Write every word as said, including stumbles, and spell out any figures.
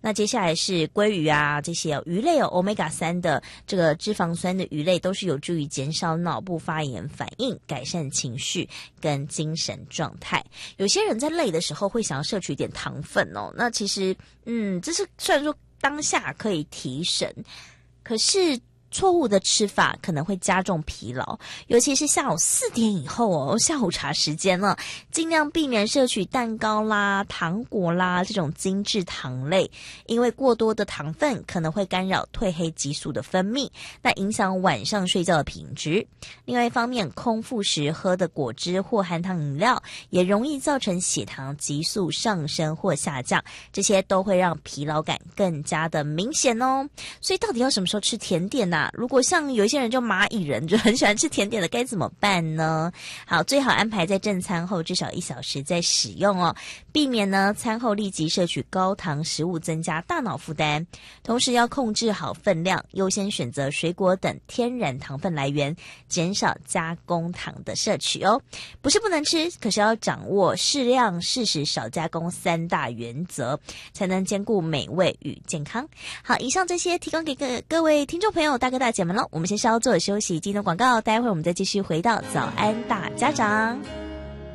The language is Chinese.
那接下来是鲑鱼啊，这些鱼类有 欧米伽三 的这个脂肪酸的鱼类都是有助于减少脑部发炎反应，改善情绪跟精神状态。有些人在累的时候会想要摄取一点糖分哦，那其实嗯，这是虽然说当下可以提神，可是错误的吃法可能会加重疲劳，尤其是下午四点以后哦，下午茶时间了，尽量避免摄取蛋糕啦、糖果啦这种精致糖类，因为过多的糖分可能会干扰褪黑激素的分泌，那影响晚上睡觉的品质。另外一方面，空腹时喝的果汁或含糖饮料也容易造成血糖急速上升或下降，这些都会让疲劳感更加的明显哦。所以到底要什么时候吃甜点呢、啊？如果像有一些人就蚂蚁人就很喜欢吃甜点的，该怎么办呢？好，最好安排在正餐后至少一小时再使用哦，避免呢餐后立即摄取高糖食物，增加大脑负担。同时要控制好分量，优先选择水果等天然糖分来源，减少加工糖的摄取哦。不是不能吃，可是要掌握适量、适时、少加工三大原则，才能兼顾美味与健康。好，以上这些提供给各各位听众朋友大哥大姐们了，我们先稍作休息，进入广告，待会儿我们再继续回到早安大家长。